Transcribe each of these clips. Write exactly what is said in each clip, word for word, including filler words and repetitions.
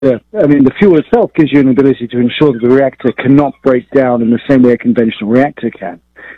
I mean, the fuel itself gives you an ability to ensure that the reactor cannot break down in the same way a conventional reactor can.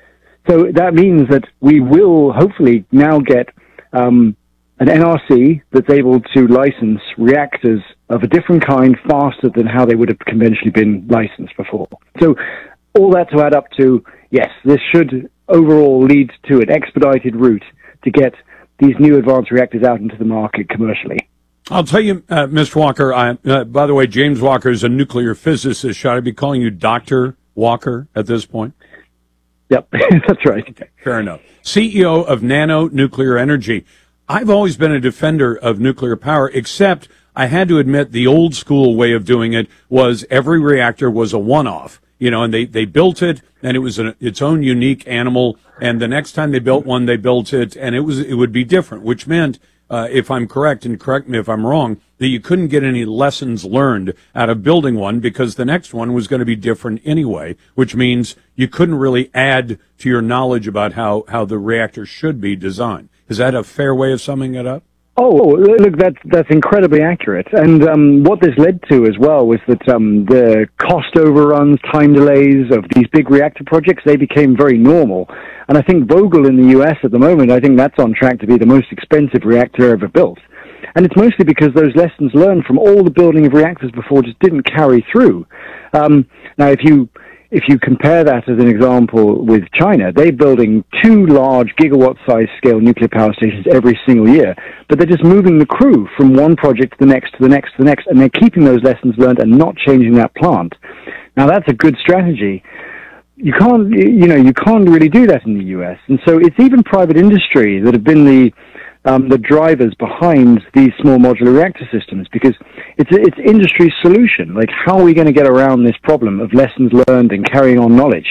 So that means that we will hopefully now get um, an N R C that's able to license reactors of a different kind faster than how they would have conventionally been licensed before. So all that to add up to, yes, this should overall lead to an expedited route to get these new advanced reactors out into the market commercially. I'll tell you, uh, Mister Walker, I, uh, by the way, James Walker is a nuclear physicist. Should I be calling you Doctor Walker at this point? Yep, that's right. Okay, fair enough. C E O of Nano Nuclear Energy. I've always been a defender of nuclear power, except I had to admit the old school way of doing it was every reactor was a one-off. You know, and they, they built it, and it was an, its own unique animal, and the next time they built one, they built it, and it was it would be different, which meant, uh, if I'm correct, and correct me if I'm wrong, that you couldn't get any lessons learned out of building one because the next one was going to be different anyway, which means you couldn't really add to your knowledge about how, how the reactor should be designed. Is that a fair way of summing it up? Oh, look, that's, that's incredibly accurate. And um, what this led to as well was that um, the cost overruns, time delays of these big reactor projects, they became very normal. And I think Vogtle in the U S at the moment, I think that's on track to be the most expensive reactor ever built. And it's mostly because those lessons learned from all the building of reactors before just didn't carry through. Um, now, if you... If you compare that as an example with China, they're building two large gigawatt-size scale nuclear power stations every single year, but they're just moving the crew from one project to the next, to the next, to the next, and they're keeping those lessons learned and not changing that plant. Now, that's a good strategy. You can't, you know, you can't really do that in the U S, and so it's even private industry that have been the Um, the drivers behind these small modular reactor systems, because it's it's industry's solution. Like, how are we going to get around this problem of lessons learned and carrying on knowledge?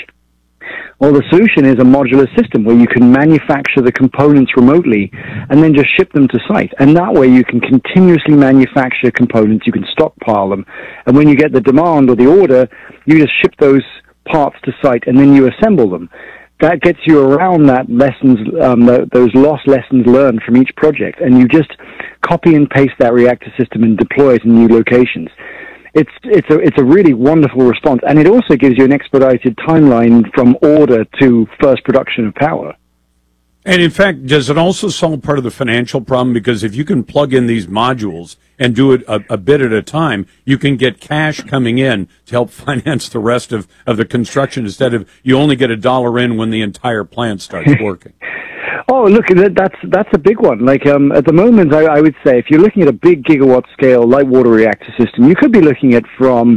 Well, the solution is a modular system where you can manufacture the components remotely and then just ship them to site. And that way you can continuously manufacture components, you can stockpile them, and when you get the demand or the order, you just ship those parts to site and then you assemble them. That gets you around that lessons, um, the, those lost lessons learned from each project, and you just copy and paste that reactor system and deploy it in new locations. It's it's a it's a really wonderful response, and it also gives you an expedited timeline from order to first production of power. And in fact, does it also solve part of the financial problem? Because if you can plug in these modules and do it a, a bit at a time, you can get cash coming in to help finance the rest of, of the construction instead of you only get a dollar in when the entire plant starts working. Oh, look, that's that's a big one. Like um, at the moment, I, I would say if you're looking at a big gigawatt scale light water reactor system, you could be looking at from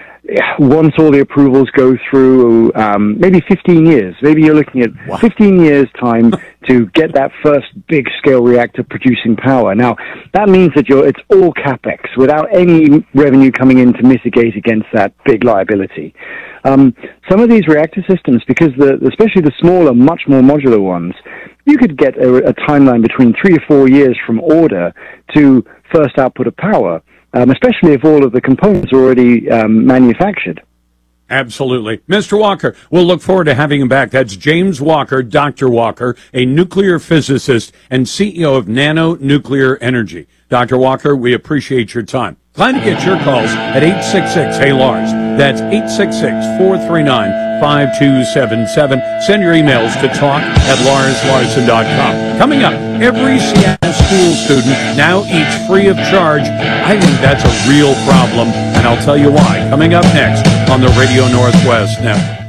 once all the approvals go through, um, maybe fifteen years. Maybe you're looking at wow. fifteen years time to get that first big scale reactor producing power. Now, that means that you're, it's all capex without any revenue coming in to mitigate against that big liability. Um, some of these reactor systems, because the, especially the smaller, much more modular ones, you could get a, a timeline between three or four years from order to first output of power. Um, especially if all of the components are already um, manufactured. Absolutely. Mister Walker, we'll look forward to having him back. That's James Walker, Doctor Walker, a nuclear physicist and C E O of Nano Nuclear Energy. Doctor Walker, we appreciate your time. Glad to get your calls at eight six six, hey Lars. That's eight six six, four three nine, five two seven seven. Send your emails to talk at lars larson dot com. Coming up, every Seattle school student now eats free of charge. I think that's a real problem, and I'll tell you why. Coming up next on the Radio Northwest Network.